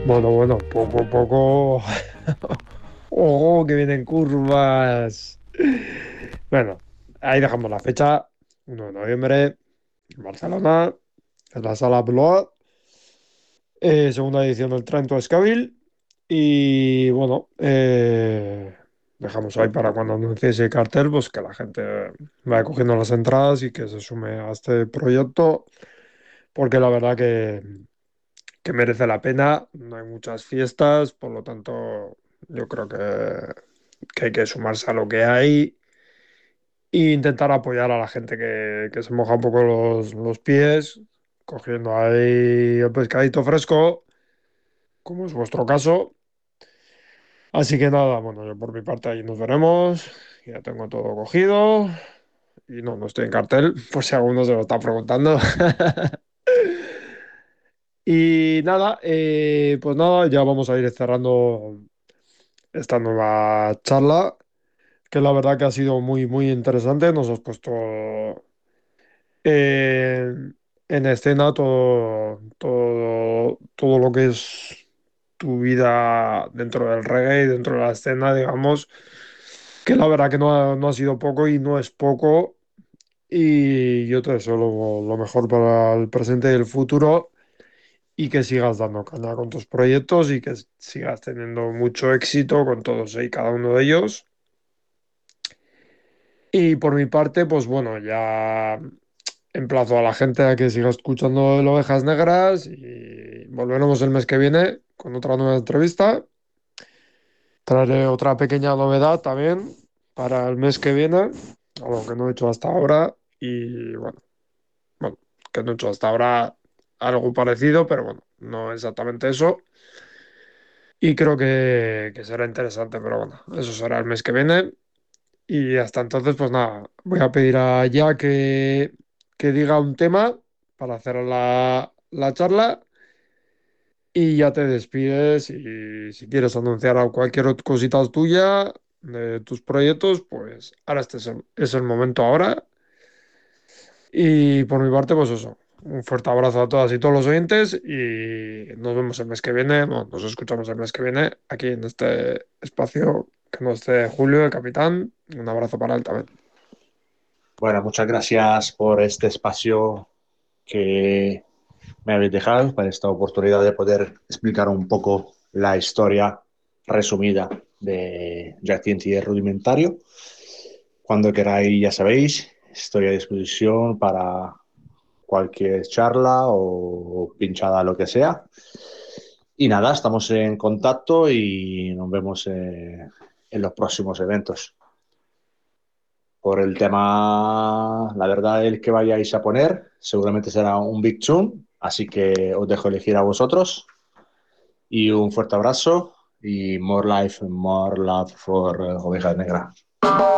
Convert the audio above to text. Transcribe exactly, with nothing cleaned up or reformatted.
Bueno, bueno, poco a poco. ¡Ojo, que vienen curvas! Bueno, ahí dejamos la fecha. uno de noviembre, en Barcelona, en la Sala Blois. Eh, segunda edición del Trento Escabil. Y bueno, eh, dejamos ahí para cuando anuncie ese cartel, pues que la gente vaya cogiendo las entradas y que se sume a este proyecto, porque la verdad que, que merece la pena. No hay muchas fiestas, por lo tanto, yo creo que, que hay que sumarse a lo que hay e intentar apoyar a la gente que, que se moja un poco los, los pies, cogiendo ahí el pescadito fresco, como es vuestro caso. Así que nada, bueno, yo por mi parte ahí nos veremos. Ya tengo todo cogido. Y no, no estoy en cartel, por si alguno se lo está preguntando. Y nada, eh, pues nada, ya vamos a ir cerrando esta nueva charla, que la verdad que ha sido muy, muy interesante. Nos has puesto eh, en escena todo, todo, todo lo que es tu vida dentro del reggae y dentro de la escena, digamos, que la verdad que no ha, no ha sido poco y no es poco. Y yo te deseo lo, lo mejor para el presente y el futuro y que sigas dando caña con tus proyectos y que sigas teniendo mucho éxito con todos y cada uno de ellos. Y por mi parte, pues bueno, ya emplazo a la gente a que siga escuchando el Ovejas Negras y volveremos el mes que viene con otra nueva entrevista. Traeré otra pequeña novedad también para el mes que viene, algo que no he hecho hasta ahora y bueno, bueno, que no he hecho hasta ahora algo parecido, pero bueno, no exactamente eso. Y creo que, que será interesante, pero bueno, eso será el mes que viene. Y hasta entonces, pues nada, voy a pedir a Ya que, que diga un tema para hacer la, la charla y ya te despides. Y si quieres anunciar a cualquier otra cosita tuya de tus proyectos, pues ahora este es el, es el momento ahora. Y por mi parte, pues eso. Un fuerte abrazo a todas y todos los oyentes y nos vemos el mes que viene, bueno, nos escuchamos el mes que viene aquí en este espacio que nos dé Julio, el capitán. Un abrazo para él también. Bueno, muchas gracias por este espacio que me habéis dejado, para esta oportunidad de poder explicar un poco la historia resumida de Jack T N T Rudimentario. Cuando queráis, ya sabéis, estoy a disposición para cualquier charla o pinchada, lo que sea. Y nada, estamos en contacto y nos vemos eh, en los próximos eventos. Por el tema, la verdad, el que vayáis a poner seguramente será un Big Tune, así que os dejo elegir a vosotros. Y un fuerte abrazo y more life, more love for eh, Ovejas Negras.